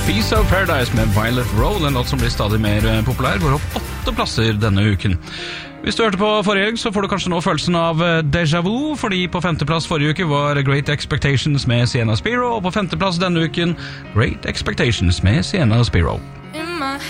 Piece of Paradise med Violet Roll, en låt som blir stadig mer populær, går opp 8 plasser denne uken. Hvis du hørte på forrige uke, så får du kanskje nå følelsen av déjà vu, fordi på 5. plass forrige uke var Great Expectations med Sienna Spiro, og på 5. plass denne uken Great Expectations med Sienna Spiro.